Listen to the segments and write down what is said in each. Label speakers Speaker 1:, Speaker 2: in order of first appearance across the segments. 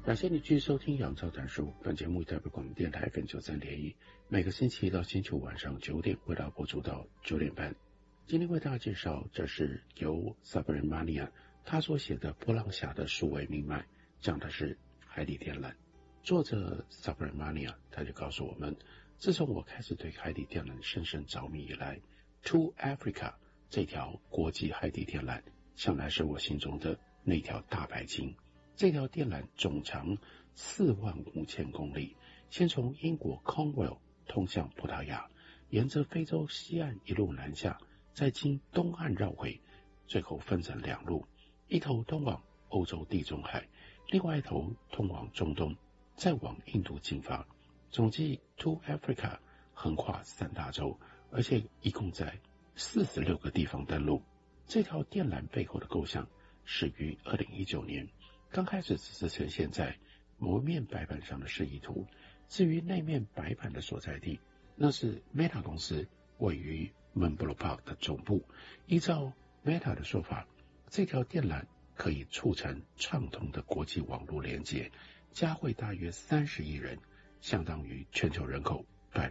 Speaker 1: 感谢你继续收听杨照谈书，本节目代表广播电台 FM93.1，每个星期一到星期五晚上9点为大家播出到9点半。今天为大家介绍，这是由 Subramanian 他所写的《波浪峡的数位命脉》，讲的是海底电缆。作者 Subramanian 他就告诉我们，自从我开始对海底电缆深深着迷以来， To Africa 这条国际海底电缆向来是我心中的那条大白鲸。这条电缆总长45000公里，先从英国 Cornwall 通向葡萄牙，沿着非洲西岸一路南下，再经东岸绕回，最后分成两路，一头通往欧洲地中海，另外一头通往中东，再往印度进发。总计 To Africa 横跨3大洲，而且一共在46个地方登陆。这条电缆背后的构想始于2019年，刚开始只是呈现在某面白板上的示意图，至于那面白板的所在地，那是 Meta 公司位于 Menlo Park 的总部。依照 Meta 的说法，这条电缆可以促成畅通的国际网络连接，加惠大约30亿人，相当于全球人口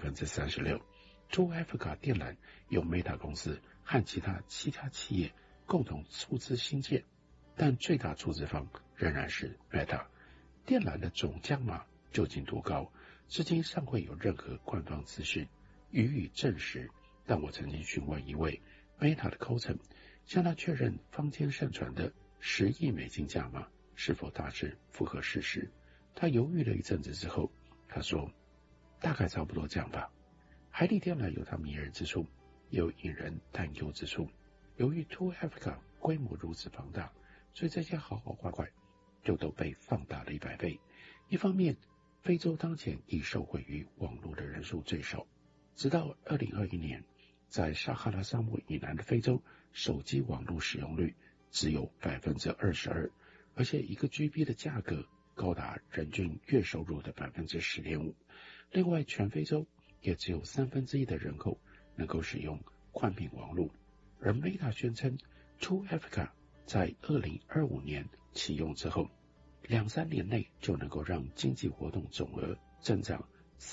Speaker 1: 36%。 To Africa 电缆由 Meta 公司和其他7家企业共同出资兴建，但最大出资方仍然是 Meta。 电缆的总降码究竟多高，至今尚未有任何官方资讯予以证实，但我曾经询问一位 Meta 的高层，向他确认坊间盛传的10亿美金价码是否大致符合事实。他犹豫了一阵子之后，他说大概差不多这样吧。海底电缆有它迷人之处，也有引人担忧之处。由于 To Africa 规模如此庞大，所以这些好好坏坏就都被放大了100倍。一方面，非洲当前已受惠于网络的人数最少，直到2021年，在撒哈拉沙漠以南的非洲，手机网络使用率只有 22%， 而且1个 GB 的价格高达人均月收入的 10.5%。 另外，全非洲也只有1/3的人口能够使用宽频网络。而 Meta 宣称 To Africa 在2025年启用之后，2-3年内就能够让经济活动总额增长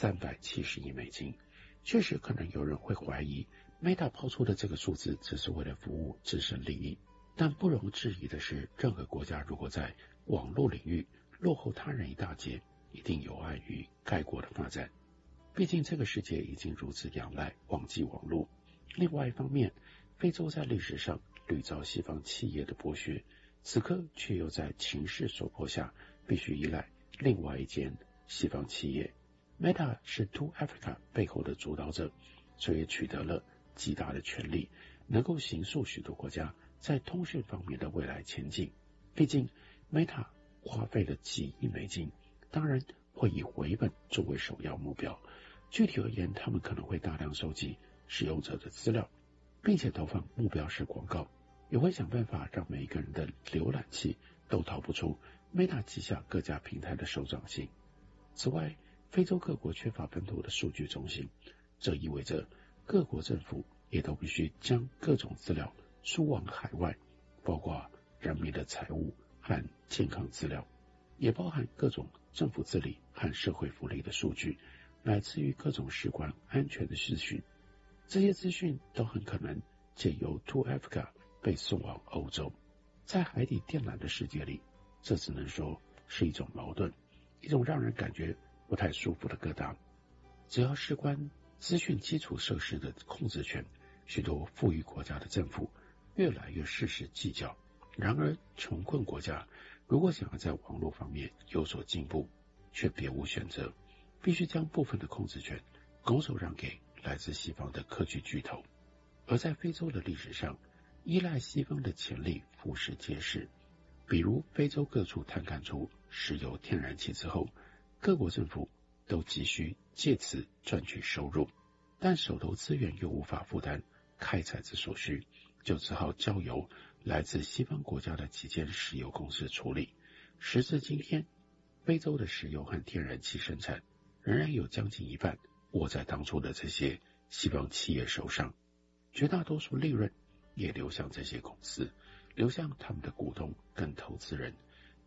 Speaker 1: 370亿美金。确实可能有人会怀疑 Meta 抛出的这个数字只是为了服务自身利益，但不容置疑的是，任何国家如果在网络领域落后他人一大截，一定有碍于该国的发展。毕竟这个世界已经如此仰赖网际网络。另外一方面，非洲在历史上屡遭西方企业的剥削，此刻却又在情势所迫下必须依赖另外一间西方企业。 Meta 是 To Africa 背后的主导者，所以取得了极大的权力，能够形塑许多国家在通讯方面的未来前进。毕竟 Meta 花费了几亿美金，当然会以回本作为首要目标。具体而言，他们可能会大量收集使用者的资料，并且投放目标式广告，也会想办法让每一个人的浏览器都逃不出 Meta 旗下各家平台的手掌心。此外，非洲各国缺乏本土的数据中心，这意味着各国政府也都必须将各种资料输往海外，包括人民的财务和健康资料，也包含各种政府治理和社会福利的数据，乃至于各种事关安全的资讯。这些资讯都很可能借由 To Africa 被送往欧洲。在海底电缆的世界里，这只能说是一种矛盾，一种让人感觉不太舒服的疙瘩。只要事关资讯基础设施的控制权，许多富裕国家的政府越来越事事计较。然而穷困国家如果想要在网络方面有所进步，却别无选择，必须将部分的控制权拱手让给来自西方的科技巨头。而在非洲的历史上，依赖西方的潜力俯拾皆是。比如非洲各处探勘出石油天然气之后，各国政府都急需借此赚取收入，但手头资源又无法负担开采之所需，就只好交由来自西方国家的几间石油公司处理。时至今天，非洲的石油和天然气生产仍然有将近一半握在当初的这些西方企业手上，绝大多数利润也流向这些公司，流向他们的股东跟投资人。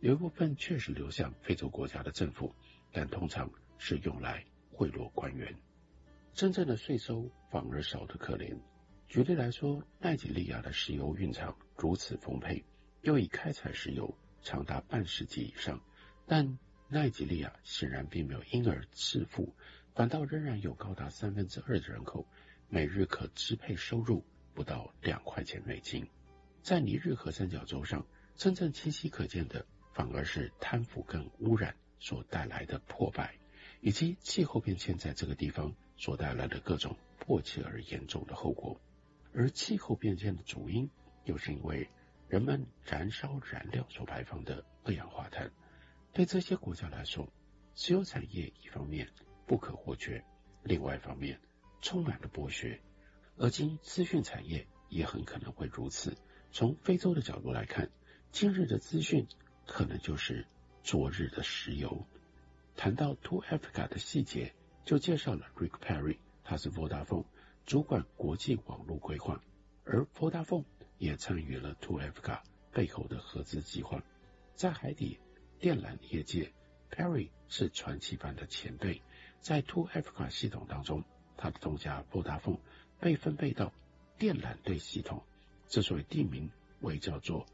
Speaker 1: 有一部分确实流向非洲国家的政府，但通常是用来贿赂官员。真正的税收反而少得可怜。举例来说，奈及利亚的石油蕴藏如此丰沛，又已开采石油长达半世纪以上，但奈及利亚显然并没有因而致富，反倒仍然有高达2/3的人口每日可支配收入不到2块钱美金。在尼日河三角洲上，真正清晰可见的反而是贪腐跟污染所带来的破败，以及气候变迁在这个地方所带来的各种迫切而严重的后果。而气候变迁的主因又是因为人们燃烧燃料所排放的二氧化碳。对这些国家来说，石油产业一方面不可或缺，另外一方面充满了剥削，而今资讯产业也很可能会如此。从非洲的角度来看，今日的资讯可能就是昨日的石油。谈到 To Africa 的细节，就介绍了 Rick Perry， 他是 Vodafone 主管国际网络规划，而 Vodafone 也参与了 To Africa 背后的合资计划。在海底电缆业界， Perry 是传奇般的前辈。在 To Africa 系统当中，他的东家 Vodafone 被分配到电缆队系统，之所以地名为叫做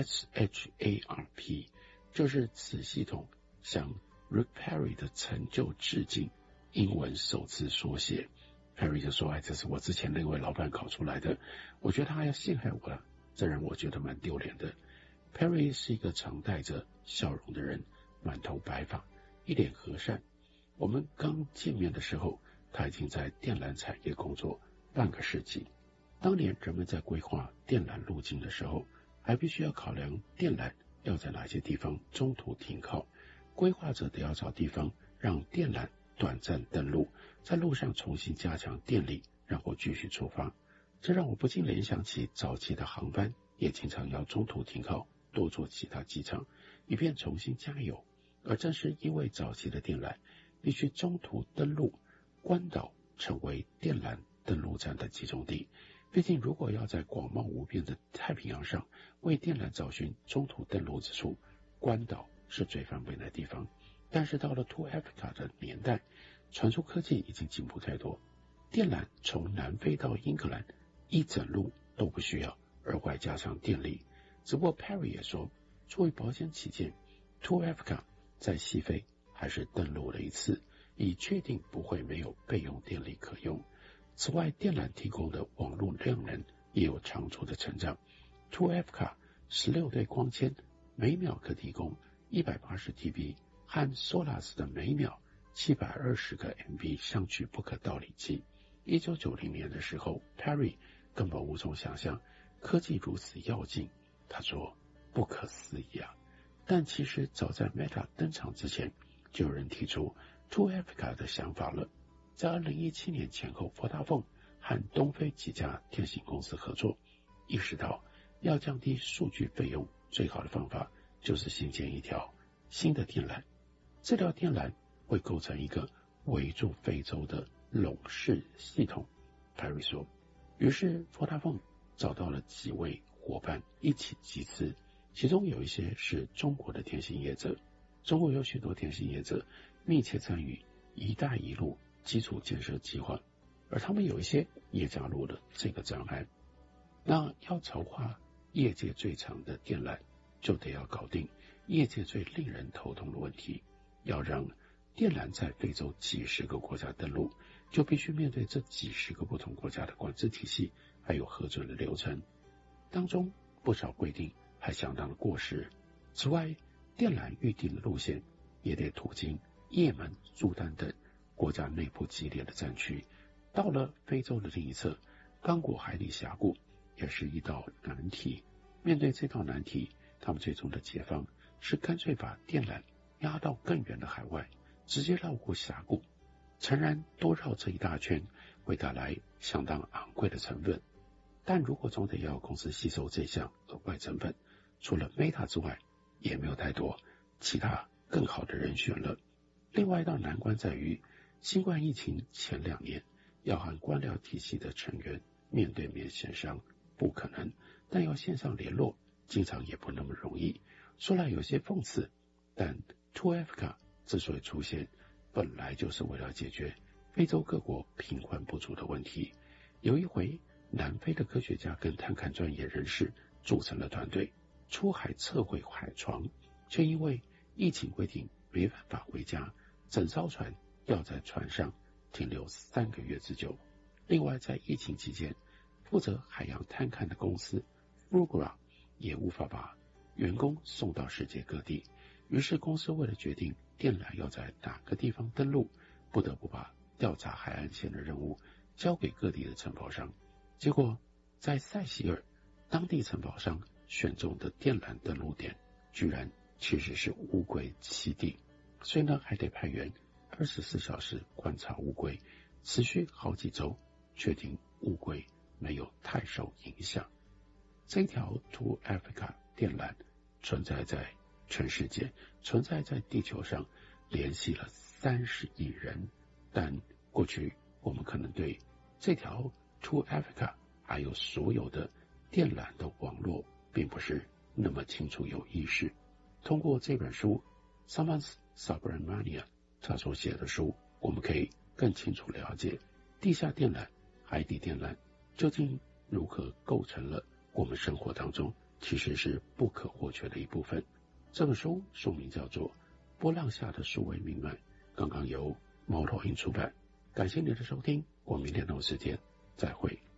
Speaker 1: SHARP， 就是此系统向 Rick Perry 的成就致敬，英文首次缩写。Perry 就说，这是我之前那位老板搞出来的，我觉得他要陷害我了，这让我觉得蛮丢脸的。Perry 是一个常带着笑容的人，满头白发，一脸和善。我们刚见面的时候，他已经在电缆产业工作半个世纪。当年人们在规划电缆路径的时候，还必须要考量电缆要在哪些地方中途停靠，规划者得要找地方让电缆短暂登陆，在路上重新加强电力，然后继续出发。这让我不禁联想起早期的航班也经常要中途停靠，多做其他机场，以便重新加油。而正是因为早期的电缆必须中途登陆，关岛成为电缆登陆站的集中地。毕竟如果要在广袤无边的太平洋上为电缆找寻中途登陆之处，关岛是最方便的地方。但是到了 To Africa 的年代，传输科技已经进步太多，电缆从南非到英格兰一整路都不需要额外加强电力。只不过 Perry 也说，作为保险起见， To Africa 在西非还是登陆了一次，以确定不会没有备用电力可用。此外，电缆提供的网络量能也有长足的成长。To Africa 16对光纤每秒可提供180 TB， 和 Solas 的每秒720个 MB 相去不可道理计。1990年的时候， Perry 根本无从想象科技如此要进，他说不可思议啊。但其实早在 Meta 登场之前，就有人提出 To Africa 的想法了。在2017年前后， Vodafone 和东非几家电信公司合作，意识到要降低数据费用，最好的方法就是新建一条新的电缆。这条电缆会构成一个围住非洲的垄式系统。 Perry 说，于是 Vodafone 找到了几位伙伴一起集资，其中有一些是中国的电信业者。中国有许多电信业者密切参与一带一路基础建设计划，而他们有一些也加入了这个专案。那要筹划业界最长的电缆，就得要搞定业界最令人头痛的问题。要让电缆在非洲几十个国家登陆，就必须面对这几十个不同国家的管制体系，还有核准的流程。当中不少规定还相当的过时。此外，电缆预定的路线也得途经也门、苏丹等国家内部激烈的战区。到了非洲的另一侧，刚果海底峡谷也是一道难题。面对这道难题，他们最终的解方是干脆把电缆压到更远的海外，直接绕过峡谷。诚然，多绕这一大圈会带来相当昂贵的成本，但如果总得要公司吸收这项额外成本，除了 Meta 之外，也没有太多其他更好的人选了。另外一道难关在于，新冠疫情前2年要和官僚体系的成员面对面协商不可能，但要线上联络经常也不那么容易。 说来有些讽刺，但 True Africa 之所以出现，本来就是为了解决非洲各国贫困不足的问题。有一回，南非的科学家跟探勘专业人士组成了团队，出海测绘海床，却因为疫情规定没办法回家，整艘船要在船上停留3个月之久。另外，在疫情期间，负责海洋探勘的公司 Frugra 也无法把员工送到世界各地，于是公司为了决定电缆要在哪个地方登陆，不得不把调查海岸线的任务交给各地的承包商。结果在塞西尔，当地承包商选中的电缆登陆点居然其实是乌龟栖地，所以呢还得派员24小时观察乌龟，持续好几周，确定乌龟没有太受影响。这条 To Africa 电缆存在在全世界，存在在地球上，联系了30亿人。但过去我们可能对这条 To Africa 还有所有的电缆的网络并不是那么清楚有意识。通过这本书 Saman Subramanian 他所写的书，我们可以更清楚了解地下电缆、海底电缆究竟如何构成了我们生活当中其实是不可或缺的一部分。这本书书名叫做《波浪下的数位命脉》，刚刚由猫头鹰出版。感谢您的收听，我明天同一时间再会。